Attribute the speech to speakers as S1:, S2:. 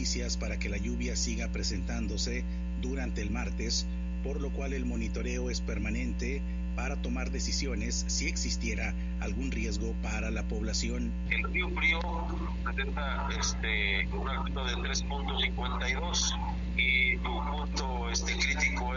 S1: noticias para que la lluvia siga presentándose durante el martes, por lo cual el monitoreo es permanente para tomar decisiones si existiera algún riesgo para la población.
S2: El río Frío presenta un alto de 3.52 y tu punto crítico